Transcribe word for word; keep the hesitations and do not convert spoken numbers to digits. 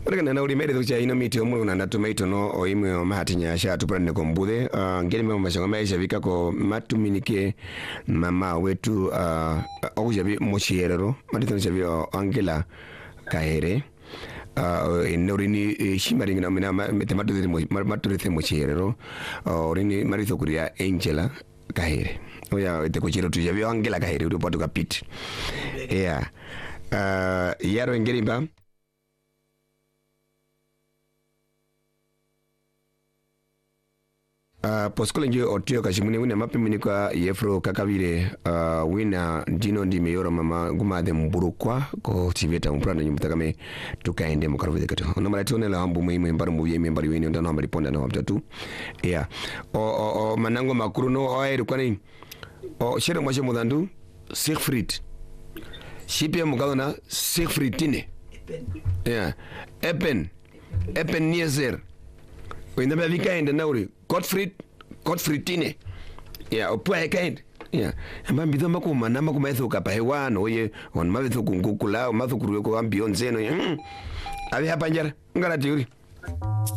Ora kana uri mere tucha ino miti omu na tomato no o imwe o mahatinya sha tupande kombude ngeli mema mashanga maisha vikako matuminike mama wetu okujabi mochierero matito jabi Angela Kahere uh inorini shimaringa na mina metemato de maturize mochierero orini marizo kuria Angela Kahere oya te kochiro tu jabi Angela Kahere uri potu kapit yeah uh yaro ngerimba Uh, poskole nje otio kashimune wina mapimini kwa yefro kakavile uh, wina dino ndi meyoro mama gumade mburukwa ko tiveta mprana nyumutakame tukaende mukaruvuze kato onomala tione la ambu muhimu mbaru muye mbari wini ndano ambali ponda na wabtatu yeah o o, o manango makuru no o airu kwani o shere mwashe mudandu Siegfried shipia mukadona Siegfried tine yeah Epen Epen Nieser wenda ba vikaende nauri Gottfried Gottfried tine ya opwa kaende ya amba mbidho makuma na makuma etho kapa hewano oye on mabetho kungukula matho kuruko ambionzeno abi hapa njara ngara tiuri